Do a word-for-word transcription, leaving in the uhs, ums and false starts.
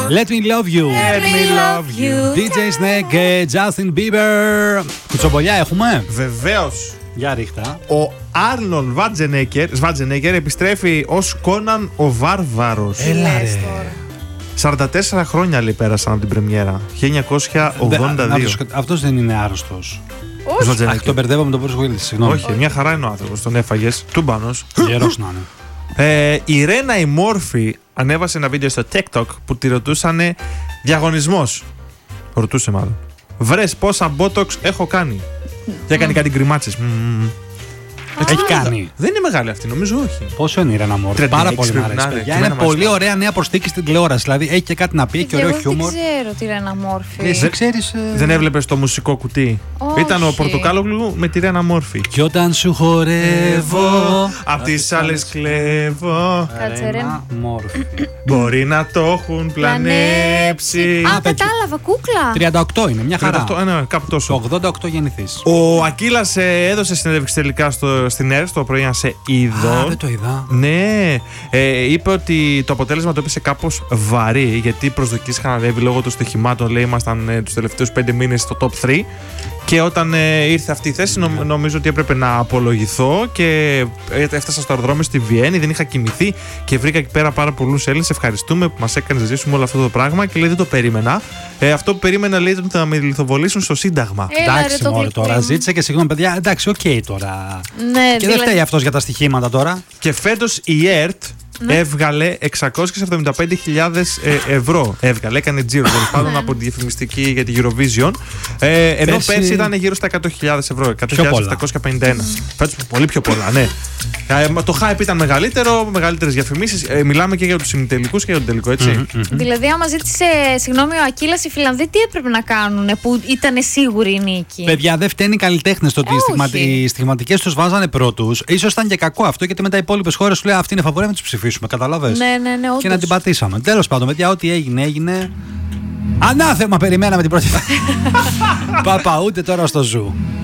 Let me love you. Let me love you. ντι τζέι Snake και Justin Bieber. Κουτσομπολιά έχουμε. Βεβαίως. Για ρίχτα. Ο Άρνολ Σβάτζενέγκερ επιστρέφει ως Κόναν ο Βάρβαρος. Έλα ρε. σαράντα τέσσερα χρόνια λέει πέρασαν από την πρεμιέρα. χίλια εννιακόσια ογδόντα δύο. Αυτός δεν είναι άρρωστος. Όχι. Αχ, τον μπερδεύω με τον Bruce Willis, συγγνώμη. Όχι, μια χαρά είναι ο άνθρωπος. Τον έφαγες. Τούμπανος. Γερός να είναι. Ε, η Ρένα η Μόρφη ανέβασε ένα βίντεο στο TikTok που τη ρωτούσανε διαγωνισμός. Ρωτούσε μάλλον. Βρες πόσα Botox έχω κάνει. Και έκανε κάτι γκριμάτσες. Έχει κάνει. Δεν είναι μεγάλη αυτή, νομίζω όχι. Πόσο είναι η Ρένα Μόρφη. Πάρα πολύ μου αρέσει. Είναι, είναι πολύ ωραία νέα προσθήκη στην τηλεόραση. Δηλαδή έχει και κάτι να πει και ωραίο χιούμορ. Δεν ξέρω τη Ρένα Μόρφη. Δεν ξέρεις. Δεν έβλεπες το μουσικό κουτί. Όχι. Ήταν ο Πορτοκάλογλου με τη Ρένα Μόρφη. Κι όταν σου χορεύω. Απ' τις άλλες κλέβω. Κάτσε, Ρένα Μόρφη. Μπορεί να το έχουν πλανέψει. Α, κατάλαβα, κούκλα. τριάντα οκτώ είναι, μια χαρά. τριάντα οκτώ, ναι, κάπου τόσο. Το ογδόντα οκτώ γεννηθείς. Ο Ακύλας ε, έδωσε συνέντευξη τελικά στο, στην ΕΡΤ το πρωί, αν σε είδω. Α, δεν το είδα. Ναι, ε, είπε ότι το αποτέλεσμα το έπεσε κάπως βαρύ, γιατί οι προσδοκίες είχαν ανέβει λόγω των στοιχημάτων. Λέει, ήμασταν ε, τους τελευταίους πέντε μήνες στο top τρία. Και όταν ε, ήρθε αυτή η θέση, νο, νομίζω ότι έπρεπε να απολογηθώ και έφτασα στο αεροδρόμιο στη Βιέννη. Δεν είχα κοιμηθεί και βρήκα εκεί πέρα πάρα πολλούς Έλληνες. Ευχαριστούμε που μας έκανε να ζήσουμε όλο αυτό το πράγμα. Και λέει, δεν το περίμενα. Ε, αυτό που περίμενα, λέει, ότι θα με λιθοβολήσουν στο Σύνταγμα. Έλα, Εντάξει, ρε, μωρέ, τώρα ζήτησε και συγγνώμη, παιδιά. Εντάξει, οκ okay, τώρα. Ναι, και δηλαδή... δεν φταίει αυτός για τα στοιχήματα τώρα. Και φέτος η ΕΡΤ ναι. έβγαλε εξακόσιες εβδομήντα πέντε χιλιάδες ε, ευρώ. Έβγαλε, έκανε τζίρο τέλος πάντων από τη διαφημιστική για τη Eurovision. Ε, ενώ πέρσι... πέρσι ήταν γύρω στα εκατό χιλιάδες ευρώ. εκατό χιλιάδες επτακόσια πενήντα ένα. Mm. Φέτος πολύ πιο πολλά, ναι. Ε, το hype ήταν μεγαλύτερο, μεγαλύτερες διαφημίσεις. Ε, μιλάμε και για τους ημιτελικούς και για τον τελικό, έτσι. Mm-hmm. Δηλαδή, άμα ζήτησε συγγνώμη ο Ακύλας, οι Φιλανδοί τι έπρεπε να κάνουν που ήταν σίγουρη η νίκη. Παιδιά, δεν φταίνει οι καλλιτέχνες το ότι ε, στιγμα... οι στιγματικές τους βάζανε πρώτους. Ίσως ήταν και κακό αυτό, γιατί μετά οι υπόλοιπες χώρες σου λέει αυτή είναι φαβορή, να τους ψηφίσουμε. Καταλαβες. Ναι, ναι, ναι, όντως. Και να την πατήσαμε. Τέλος πάντων, παιδιά, ό,τι έγινε, έγινε. Ανάθεμα περιμέναμε την πρώτη. Παπα, ούτε τώρα στο ζου.